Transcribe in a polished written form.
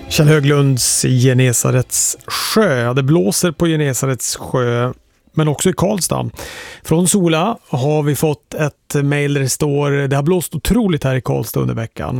Kjell Höglunds Genesarets sjö. Det blåser på Genesarets sjö, men också i Karlstad. Från Sola har vi fått ett mejl där det står: det har blåst otroligt här i Karlstad under veckan.